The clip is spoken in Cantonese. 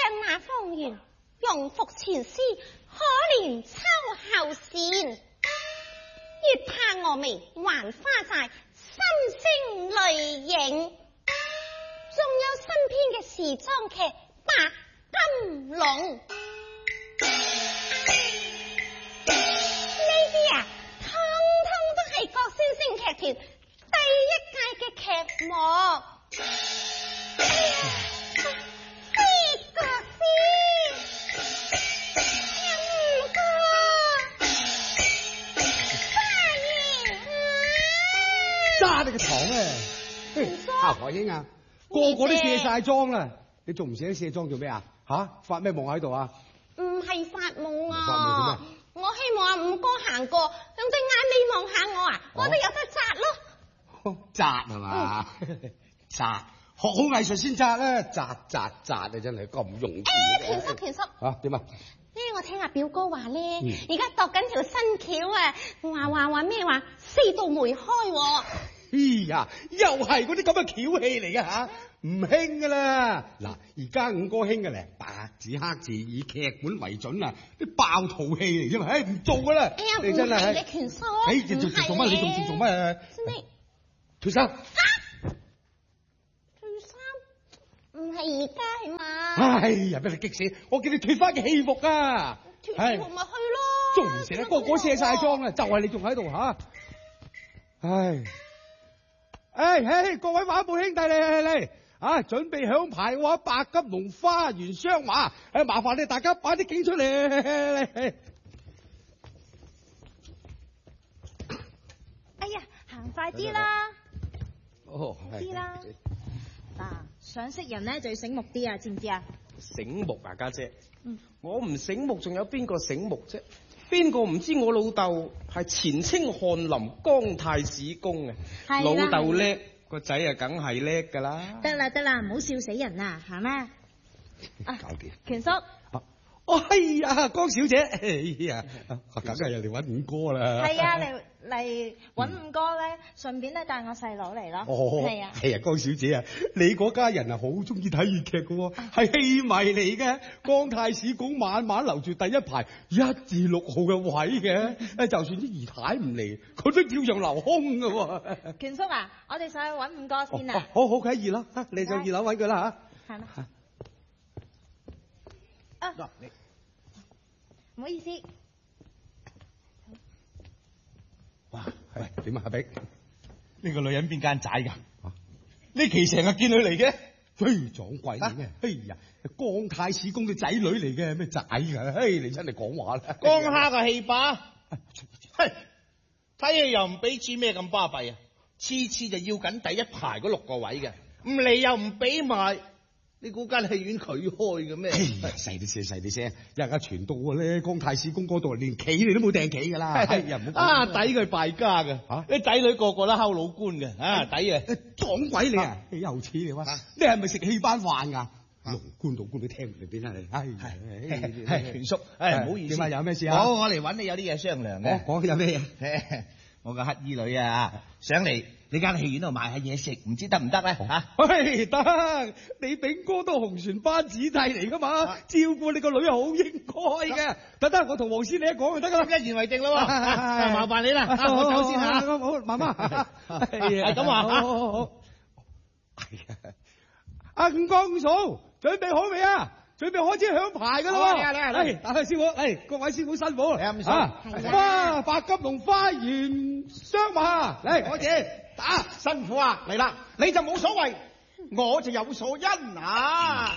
馬方圓，用復前師，可憐秋後善。越怕我眉還花債，心聲淚影。仲有新編嘅時裝劇《白金龍》，呢啲啊，通通都係郭先生劇團第一屆嘅劇目。薛國師，有五個花園揸你個堂啊！阿何英啊，個個都卸晒妝啦，你仲唔捨得卸妝做咩啊？發咩夢喺度啊？ 唔係發夢啊！ 發夢做咩？ 我希望阿五哥行過，用隻眼尾望下我啊，我都有得摘咯。 摘係嘛？摘，學好藝術先摘啦！摘啊，真係咁容易。 權叔， 點啊？ 我聽阿表哥話咧，而家度緊條新橋啊，話咩話4道梅開喎。 哎呀，又係嗰啲咁嘅橋戲嚟嘅吓，唔興噶啦。嗱，而家五哥興嘅咧，白紙黑字以劇本為準啊，啲爆肚戲嚟啫嘛，唔做噶啦。 哎呀，唔係嘅權叔， 做乜？你仲做乜？退衫。 唔係而家係嘛？ 哎呀，俾你激死！我叫你脱翻嘅戲服啊！ 脱戲服咪去咯。 仲唔成日個個卸晒妝啦，就係你仲喺度吓。各位馬步兄弟嚟，準備響牌嘅話，白金龍花園雙馬，麻煩你大家擺啲景出嚟。 哎呀，行快啲啦！ 快啲啦！嗱，想識人咧就要醒目啲啊，知唔知啊？ 醒目啊，家姐。我唔醒目，仲有邊個醒目啫？邊個唔知我老豆係前清翰林江太史公啊？老豆叻，個仔啊梗係叻噶啦。 得啦，唔好笑死人啊，行啦。 搞掂。 權叔。 哎呀，江小姐，哎呀，梗係又嚟搵五哥啦。 係啊，嚟搵五哥咧，順便咧帶我細佬嚟咯。係啊， 江小姐啊，你嗰家人啊好中意睇粵劇嘅，係戲迷嚟嘅。江太史公晚晚留住第一排1至6號嘅位嘅，就算啲姨太唔嚟，佢都照樣留空嘅。 權叔啊，我哋上去搵五哥先啊。 好，佢喺2樓，你上2樓搵佢啦吓。 係啦。唔好意思。 哇，點啊，阿碧？ 呢個女人邊間仔噶？呢期成日見佢嚟嘅， 撞鬼嚟嘅。哎呀，江太史公嘅仔女嚟嘅，咩仔噶？你真係講話啦。 江蝦嘅戲霸，睇戲又唔俾錢，咩咁巴閉啊？次次就要緊第一排嗰6個位嘅，唔嚟又唔俾埋。你估間戲院佢開嘅咩？ 細啲聲，一陣間傳到嘅咧，江太史公嗰度連企你都冇掟企噶啦。 抵佢敗家嘅，啲仔女個個都敲老官嘅，抵啊！ 撞鬼你啊！又似你話，你係咪食戲班飯噶？老官都聽唔明，點解你？ 權叔，唔好意思， 點解有咩事啊？ 我嚟揾你有啲嘢商量嘅。 講有咩嘢？ 我個乞衣女啊，想嚟你間戲院度買下嘢食，唔知得唔得咧？ 得，你炳哥都紅船班子弟嚟噶嘛，照顧你個女好應該嘅。得，我同黃師你一講就得噶啦， 一言為定啦。麻煩你啦，我走先吓。 好，媽媽， 係咁話。 好。阿五哥五嫂，準備好未啊？準備開始響牌噶啦。嚟，打開師傅，各位師傅辛苦。哇，白金龍花園雙馬，嚟開始打， 辛苦啊，嚟啦，你就冇所謂，我就有所因啊。